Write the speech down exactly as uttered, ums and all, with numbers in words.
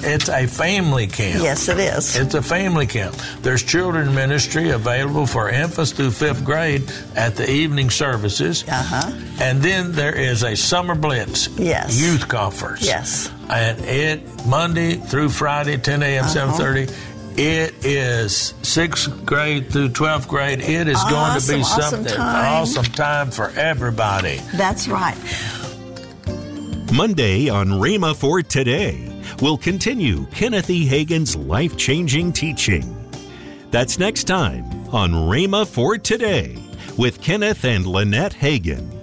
it's a family camp. Yes, it is. It's a family camp. There's children ministry available for infants through fifth grade at the evening services. Uh-huh. And then there is a summer blitz Yes. youth conference. Yes. And it, Monday through Friday, ten a.m., Uh-huh. seven thirty, it is sixth grade through twelfth grade. It is Awesome, going to be awesome something time. awesome time for everybody. That's right. Monday on Rhema for Today, we'll continue Kenneth E. Hagin's life-changing teaching. That's next time on Rhema for Today with Kenneth and Lynette Hagin.